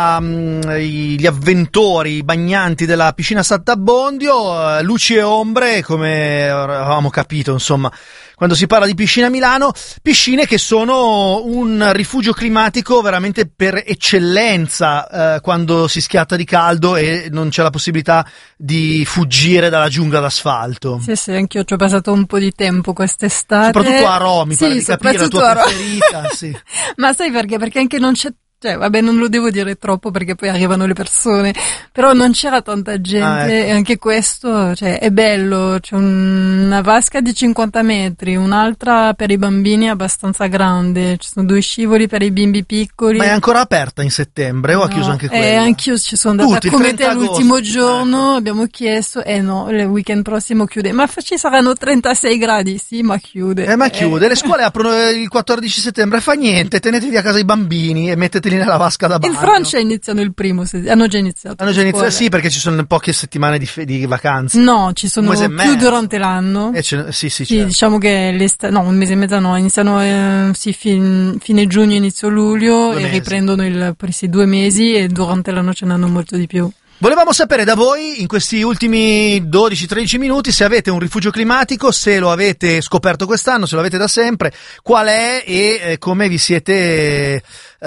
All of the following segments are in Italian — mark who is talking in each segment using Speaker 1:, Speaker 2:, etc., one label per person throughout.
Speaker 1: gli avventori, i bagnanti della piscina Sant'Abbondio, luci e ombre, come avevamo capito, insomma, quando si parla di piscina a Milano, piscine che sono un rifugio climatico veramente per eccellenza, quando si schiatta di caldo e non c'è la possibilità di fuggire dalla giungla d'asfalto.
Speaker 2: Sì, anch'io ci ho passato un po' di tempo quest'estate.
Speaker 1: Soprattutto a Roma, mi pare di capire la tua preferita, sì.
Speaker 2: Ma sai perché? Perché anche non c'è, cioè, vabbè, non lo devo dire troppo perché poi arrivano le persone, però non c'era tanta gente,
Speaker 1: ecco.
Speaker 2: E anche questo, cioè, è bello, c'è una vasca di 50 metri, un'altra per i bambini abbastanza grande, ci sono 2 scivoli per i bimbi piccoli.
Speaker 1: Ma è ancora aperta in settembre o ha chiuso anche quella?
Speaker 2: Anch'io ci sono andata
Speaker 1: Tutti,
Speaker 2: come te
Speaker 1: 30
Speaker 2: l'ultimo
Speaker 1: agosto.
Speaker 2: giorno, abbiamo chiesto, no, il weekend prossimo chiude, ma ci saranno 36 gradi, sì, ma chiude.
Speaker 1: Ma chiude, le scuole aprono il 14 settembre, fa niente, tenetevi a casa i bambini e metteteli nella vasca da bagno.
Speaker 2: In Francia iniziano il primo, hanno già iniziato.
Speaker 1: Sì, perché ci sono poche settimane di vacanze.
Speaker 2: No, ci sono più durante l'anno.
Speaker 1: Sì,
Speaker 2: certo. Diciamo che un mese e mezzo no, iniziano fine giugno, inizio luglio e riprendono questi 2 mesi e durante l'anno ce n'hanno molto di più.
Speaker 1: Volevamo sapere da voi in questi ultimi 12-13 minuti se avete un rifugio climatico, se lo avete scoperto quest'anno, se lo avete da sempre, qual è e come vi siete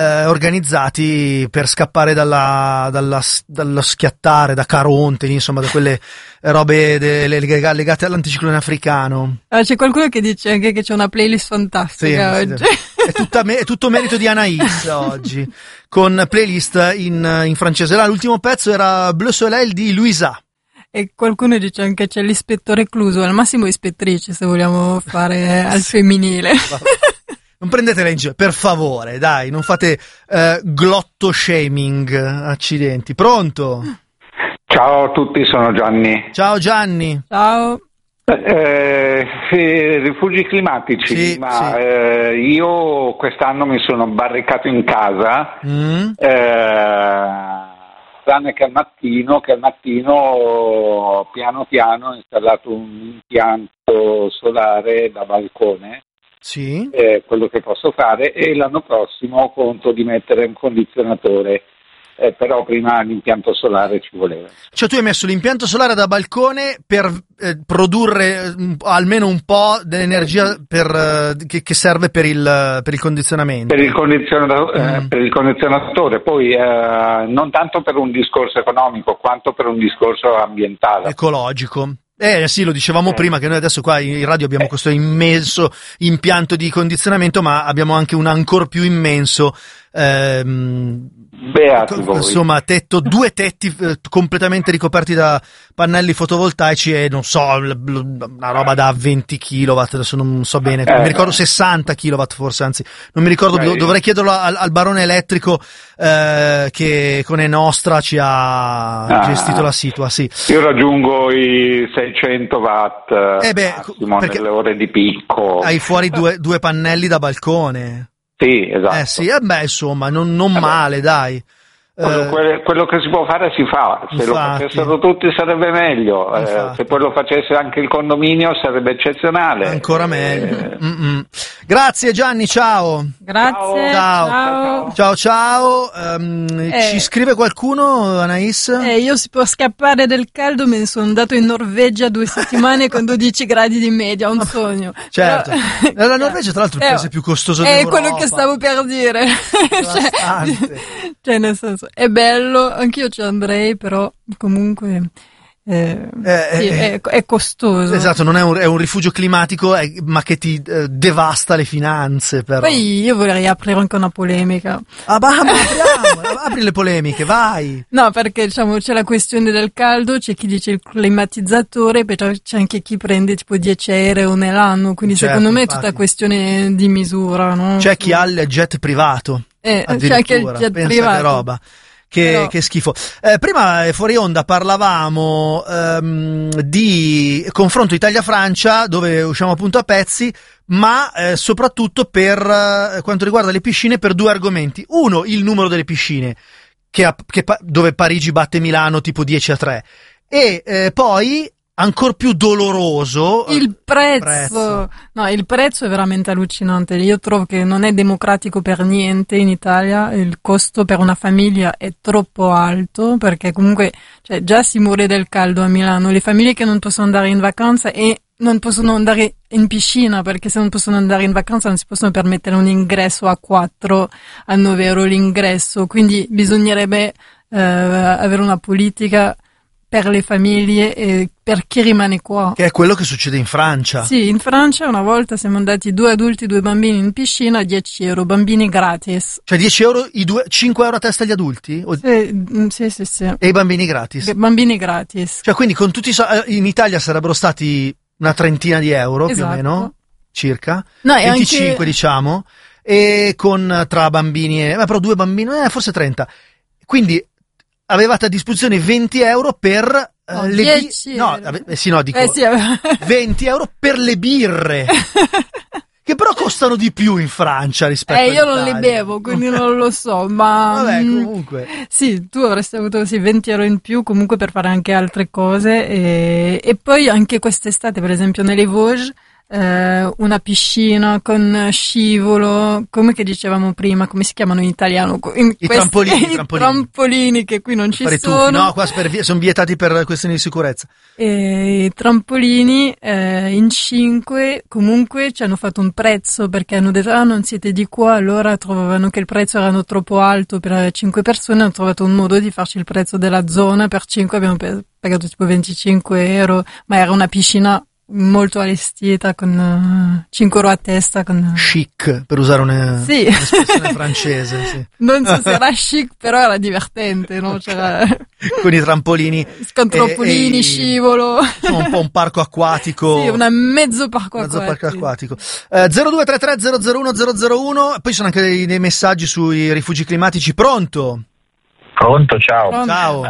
Speaker 1: organizzati per scappare dallo schiattare, da Caronte, insomma, da quelle robe legate all'anticiclone africano.
Speaker 2: C'è qualcuno che dice anche che c'è una playlist fantastica oggi.
Speaker 1: È tutto merito di Anaïs oggi, con playlist in francese. Là, l'ultimo pezzo era Bleu Soleil di Louisa.
Speaker 2: E qualcuno dice anche c'è l'ispettore Cluso, al massimo ispettrice se vogliamo fare al femminile.
Speaker 1: Non prendetela in giro, per favore, dai, non fate glotto shaming, accidenti. Pronto?
Speaker 3: Ciao a tutti, sono Gianni.
Speaker 1: Ciao Gianni.
Speaker 2: Ciao.
Speaker 3: Rifugi climatici,
Speaker 1: sì.
Speaker 3: Io quest'anno mi sono barricato in casa, tranne che al mattino piano piano ho installato un impianto solare da balcone.
Speaker 1: Sì.
Speaker 3: Quello che posso fare, e l'anno prossimo conto di mettere un condizionatore, però prima l'impianto solare ci voleva.
Speaker 1: Cioè tu hai messo l'impianto solare da balcone per produrre almeno un po' dell'energia che serve per il condizionamento. Per il
Speaker 3: condizionatore, poi non tanto per un discorso economico quanto per un discorso ambientale.
Speaker 1: Ecologico. Sì, lo dicevamo prima che noi adesso qua in radio abbiamo questo immenso impianto di condizionamento, ma abbiamo anche un ancor più immenso insomma due tetti completamente ricoperti da pannelli fotovoltaici e non so, una roba da 20 kW, adesso non so bene, mi ricordo 60 kW forse, anzi non mi ricordo, dovrei chiederlo al barone elettrico che con Enostra ci ha gestito la situa, sì.
Speaker 3: Io raggiungo i 600 watt massimo nelle ore di picco.
Speaker 1: Hai fuori due pannelli da balcone.
Speaker 3: Sì, esatto.
Speaker 1: Sì, insomma, non male, dai.
Speaker 3: Quello che si può fare si fa, se lo facessero tutti sarebbe meglio, se poi lo facesse anche il condominio sarebbe eccezionale.
Speaker 1: Ancora meglio. Grazie Gianni, ciao.
Speaker 2: Grazie.
Speaker 1: Ciao. Ci scrive qualcuno, Anaïs?
Speaker 2: Io si può scappare del caldo, me ne sono andato in Norvegia 2 settimane con 12 gradi di media, un sogno.
Speaker 1: Certo. La Norvegia tra l'altro è il paese più costoso d'Europa.
Speaker 2: È quello che stavo per dire. cioè nel senso, è bello, anch'io ci andrei, però comunque è costoso.
Speaker 1: Esatto, non è un rifugio climatico, ma che ti devasta le finanze. Però.
Speaker 2: Poi io vorrei aprire anche una polemica.
Speaker 1: Apri le polemiche, vai.
Speaker 2: No, perché diciamo c'è la questione del caldo, c'è chi dice il climatizzatore, però c'è anche chi prende tipo 10 euro nell'anno, quindi secondo me è tutta questione di misura, no?
Speaker 1: C'è chi ha il jet privato.
Speaker 2: C'è anche il jet privato.
Speaker 1: Che roba. Che schifo. Prima fuori onda parlavamo di confronto Italia-Francia, dove usciamo appunto a pezzi, ma soprattutto per quanto riguarda le piscine, per 2 argomenti. Uno, il numero delle piscine, dove Parigi batte Milano tipo 10-3, e poi ancor più doloroso
Speaker 2: il prezzo. No, il prezzo è veramente allucinante. Io trovo che non è democratico per niente in Italia. Il costo per una famiglia è troppo alto, perché comunque già si muore del caldo a Milano. Le famiglie che non possono andare in vacanza e non possono andare in piscina, perché se non possono andare in vacanza non si possono permettere un ingresso a 4 a 9 euro l'ingresso. Quindi bisognerebbe avere una politica per le famiglie e per chi rimane qua.
Speaker 1: Che è quello che succede in Francia.
Speaker 2: Sì, in Francia una volta siamo andati 2 adulti, 2 bambini in piscina, 10 euro, bambini gratis.
Speaker 1: Cioè 10 euro, 5 euro a testa agli adulti?
Speaker 2: Sì.
Speaker 1: E i bambini gratis?
Speaker 2: Bambini gratis.
Speaker 1: Cioè quindi con tutti in Italia sarebbero stati una trentina di euro,
Speaker 2: esatto,
Speaker 1: più o meno, circa,
Speaker 2: no,
Speaker 1: 25
Speaker 2: anche...
Speaker 1: diciamo, e con tra bambini e... però 2 bambini, forse 30. Quindi avevate a disposizione 20 euro per le
Speaker 2: 10
Speaker 1: 20 euro per le birre, che però costano di più in Francia rispetto
Speaker 2: io
Speaker 1: all'Italia.
Speaker 2: Non le bevo, quindi non lo so, ma...
Speaker 1: Vabbè, comunque...
Speaker 2: Sì, tu avresti avuto 20 euro in più comunque per fare anche altre cose, e poi anche quest'estate, per esempio, nelle Vosges, una piscina con scivolo, come che dicevamo prima, come si chiamano in italiano?
Speaker 1: I
Speaker 2: trampolini che qui non ci sono.
Speaker 1: No, qua sono vietati per questioni di sicurezza.
Speaker 2: I trampolini in 5 comunque ci hanno fatto un prezzo, perché hanno detto non siete di qua, allora trovavano che il prezzo era troppo alto per 5 persone, hanno trovato un modo di farci il prezzo della zona, per 5 abbiamo pagato tipo 25 euro, ma era una piscina molto allestita con 5 euro a testa, con
Speaker 1: chic, per usare un'espressione francese, sì.
Speaker 2: Non so se era chic, però era divertente, no? C'era
Speaker 1: con i trampolini,
Speaker 2: con trampolini, scivolo,
Speaker 1: un po' un parco acquatico,
Speaker 2: sì, mezzo parco acquatico.
Speaker 1: 0233 001 001. Poi sono anche dei messaggi sui rifugi climatici. Pronto,
Speaker 4: ciao.
Speaker 1: Ciao.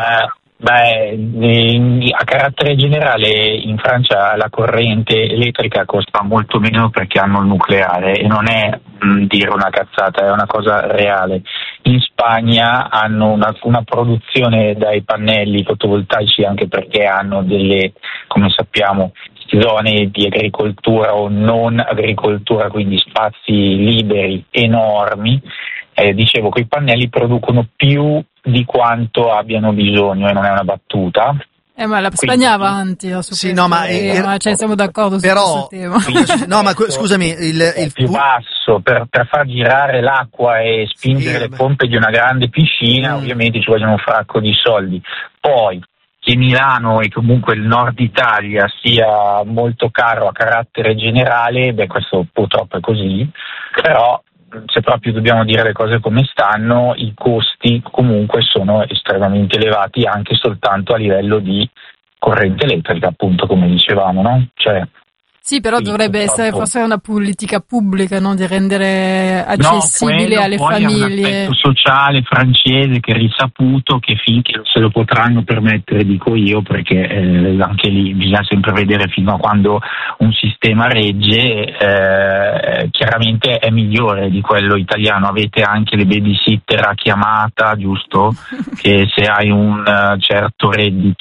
Speaker 4: A carattere generale in Francia la corrente elettrica costa molto meno perché hanno il nucleare, e non è dire una cazzata, è una cosa reale. In Spagna hanno una produzione dai pannelli fotovoltaici, anche perché hanno delle, come sappiamo, zone di agricoltura o non agricoltura, quindi spazi liberi enormi. Dicevo che i pannelli producono più di quanto abbiano bisogno, e non è una battuta.
Speaker 2: Ma la Spagna avanti su
Speaker 1: sì,
Speaker 2: questo,
Speaker 1: no, ma
Speaker 2: siamo d'accordo su questo tema.
Speaker 1: No, ma scusami, il
Speaker 4: più basso per far girare l'acqua e spingere le pompe di una grande piscina, ovviamente ci vogliono un fracco di soldi. Poi che Milano e comunque il nord Italia sia molto caro a carattere generale, questo purtroppo è così, però se proprio dobbiamo dire le cose come stanno, i costi comunque sono estremamente elevati, anche soltanto a livello di corrente elettrica, appunto, come dicevamo, no?
Speaker 2: Sì, però dovrebbe essere forse una politica pubblica, no? Di rendere accessibile alle famiglie.
Speaker 4: È un aspetto sociale francese che è risaputo, che finché se lo potranno permettere, dico io, perché anche lì bisogna sempre vedere fino a quando un sistema regge, chiaramente è migliore di quello italiano. Avete anche le babysitter a chiamata, giusto? Che se hai un certo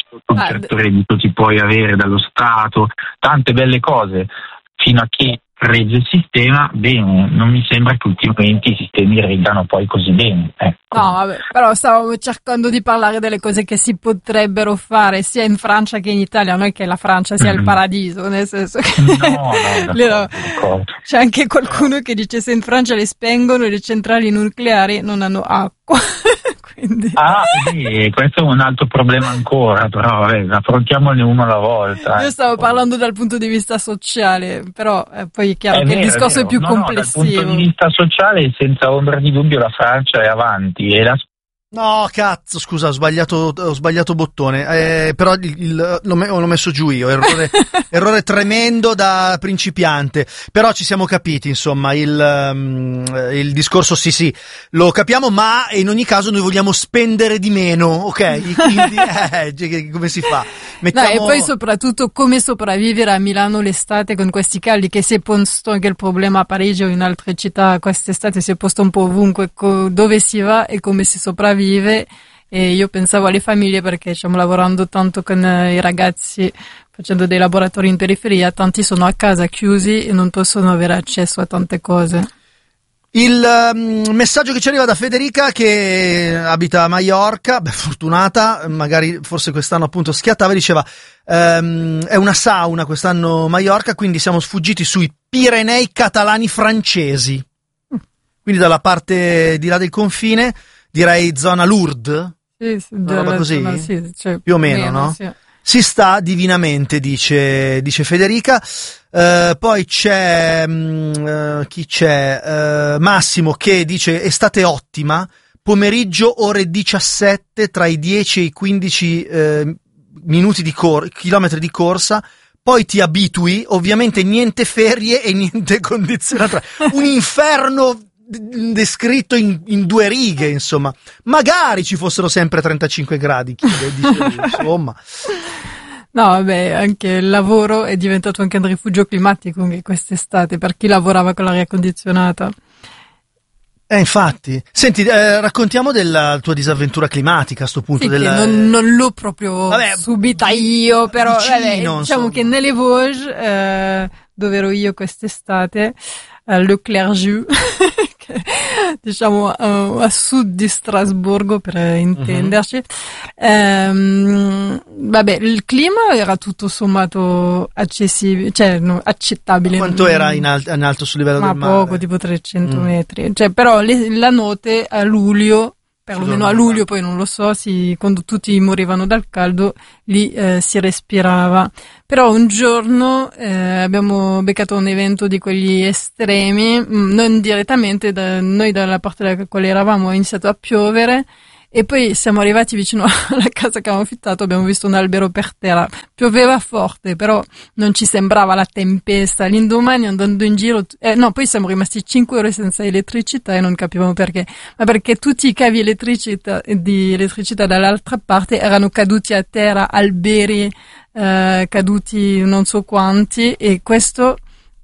Speaker 4: reddito ti puoi avere dallo Stato, tante belle cose. Fino a che regge il sistema, bene, non mi sembra che ultimamente i sistemi reggano poi così bene. Ecco.
Speaker 2: No, vabbè, però stavamo cercando di parlare delle cose che si potrebbero fare sia in Francia che in Italia, non è che la Francia sia il paradiso, nel senso che
Speaker 4: d'accordo.
Speaker 2: C'è anche qualcuno che dice se in Francia le spengono le centrali nucleari non hanno acqua. Quindi...
Speaker 4: questo è un altro problema ancora, però affrontiamone uno alla volta.
Speaker 2: Io stavo parlando dal punto di vista sociale, però poi è chiaro che il discorso è più complessivo.
Speaker 4: Dal punto di vista sociale, senza ombra di dubbio, la Francia è avanti e la
Speaker 1: No, cazzo, scusa, ho sbagliato bottone, però l'ho messo giù io, errore tremendo da principiante, però ci siamo capiti, insomma, il discorso sì, lo capiamo, ma in ogni caso noi vogliamo spendere di meno, ok? Quindi, come si fa?
Speaker 2: No, e poi soprattutto come sopravvivere a Milano l'estate con questi caldi, che si è posto anche il problema a Parigi o in altre città quest'estate, si è posto un po' ovunque, dove si va e come si sopravvive. E io pensavo alle famiglie, perché stiamo lavorando tanto con i ragazzi facendo dei laboratori in periferia, tanti sono a casa chiusi e non possono avere accesso a tante cose.
Speaker 1: Il messaggio che ci arriva da Federica, che abita a Maiorca, fortunata, magari forse quest'anno appunto schiattava, diceva è una sauna quest'anno Maiorca, quindi siamo sfuggiti sui Pirenei catalani francesi, quindi dalla parte di là del confine, direi zona Lourdes,
Speaker 2: sì,
Speaker 1: una roba così,
Speaker 2: sì, cioè,
Speaker 1: più o meno, no?
Speaker 2: Sì.
Speaker 1: Si sta divinamente, dice Federica. Poi c'è chi c'è? Massimo, che dice estate ottima, pomeriggio ore 17 tra i 10 e i 15 minuti di chilometri di corsa, poi ti abitui, ovviamente niente ferie e niente condizionato, un inferno descritto in 2 righe, insomma. Magari ci fossero sempre 35 gradi, dice lui, insomma.
Speaker 2: No, vabbè, anche il lavoro è diventato anche un rifugio climatico anche quest'estate, per chi lavorava con l'aria condizionata.
Speaker 1: Infatti. Senti, raccontiamo della tua disavventura climatica a sto punto.
Speaker 2: Sì, non l'ho proprio subita io, però
Speaker 1: vicino,
Speaker 2: diciamo che nelle Vosges, dove ero io quest'estate, Le Clerjus, diciamo a sud di Strasburgo, per intenderci. Vabbè, il clima era tutto sommato accessibile, cioè accettabile.
Speaker 1: Quanto era in alto sul livello del mare?
Speaker 2: Poco, tipo 300 metri. Cioè, però la notte a luglio, perlomeno a luglio, poi non lo so, quando tutti morivano dal caldo, lì si respirava. Però un giorno abbiamo beccato un evento di quegli estremi, non direttamente, noi dalla parte dalla quale eravamo è iniziato a piovere, e poi siamo arrivati vicino alla casa che avevamo affittato, abbiamo visto un albero per terra. Pioveva forte, però non ci sembrava la tempesta. L'indomani, andando in giro, poi siamo rimasti 5 ore senza elettricità e non capivamo perché. Ma perché tutti i cavi di elettricità dall'altra parte erano caduti a terra, alberi caduti non so quanti, e questo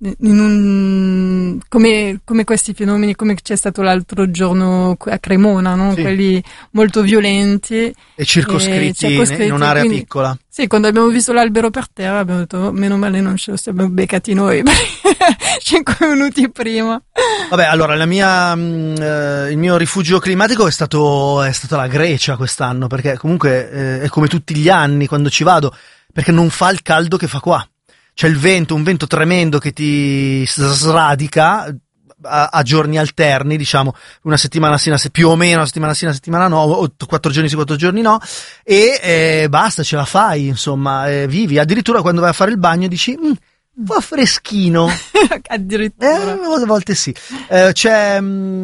Speaker 2: come questi fenomeni, come c'è stato l'altro giorno a Cremona, no?
Speaker 1: Sì.
Speaker 2: Quelli molto violenti
Speaker 1: e circoscritti in un'area piccola.
Speaker 2: Sì, quando abbiamo visto l'albero per terra abbiamo detto meno male non ce lo siamo beccati noi 5 minuti prima.
Speaker 1: Vabbè, allora il mio rifugio climatico è stato la Grecia quest'anno, perché comunque è come tutti gli anni quando ci vado, perché non fa il caldo che fa qua. C'è un vento tremendo che ti sradica a giorni alterni, diciamo, una settimana sì, più o meno una settimana sì, una settimana no, o 4 giorni sì, 4 giorni no, e basta, ce la fai, insomma, vivi. Addirittura quando vai a fare il bagno dici, un po' freschino.
Speaker 2: Addirittura.
Speaker 1: A volte sì. C'è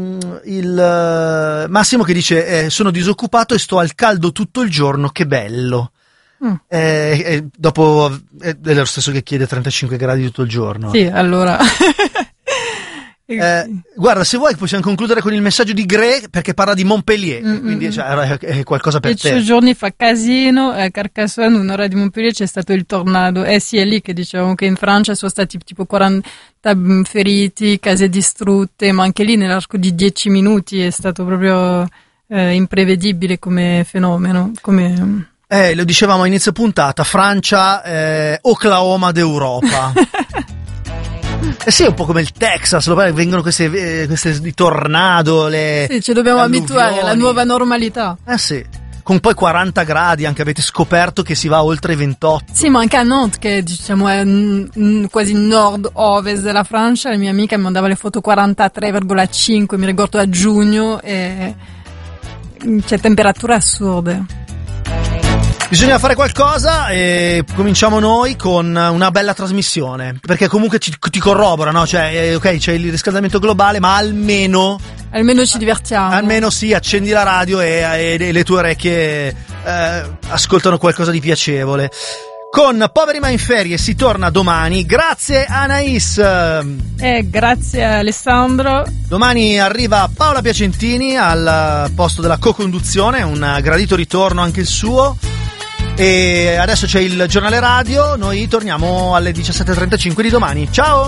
Speaker 1: il Massimo che dice, sono disoccupato e sto al caldo tutto il giorno, che bello. Dopo è lo stesso che chiede 35 gradi tutto il giorno.
Speaker 2: Sì, allora
Speaker 1: guarda, se vuoi possiamo concludere con il messaggio di Gre, perché parla di Montpellier, quindi è qualcosa per te.
Speaker 2: 10 giorni fa casino a Carcassonne, un'ora di Montpellier c'è stato il tornado. Sì, è lì che dicevamo che in Francia sono stati tipo 40 feriti, case distrutte, ma anche lì nell'arco di 10 minuti è stato proprio imprevedibile come fenomeno,
Speaker 1: lo dicevamo a inizio puntata, Francia, Oklahoma d'Europa. Sì, è un po' come il Texas, vengono queste di tornado,
Speaker 2: sì, ci dobbiamo abituare alla nuova normalità.
Speaker 1: Sì, con poi 40 gradi, anche avete scoperto che si va oltre i 28.
Speaker 2: Sì, ma anche a Nantes, che diciamo è quasi nord-ovest della Francia, la mia amica mi mandava le foto 43,5, mi ricordo a giugno, e c'è temperature assurde.
Speaker 1: Bisogna fare qualcosa e cominciamo noi con una bella trasmissione, perché comunque ti corrobora, no? Cioè, ok, c'è il riscaldamento globale, ma almeno
Speaker 2: ci divertiamo.
Speaker 1: Almeno sì, accendi la radio e le tue orecchie ascoltano qualcosa di piacevole. Con Poveri ma in ferie si torna domani. Grazie Anais.
Speaker 2: Grazie Alessandro.
Speaker 1: Domani arriva Paola Piacentini al posto della co-conduzione, un gradito ritorno anche il suo. E adesso c'è il giornale radio, noi torniamo alle 17:35 di domani. Ciao!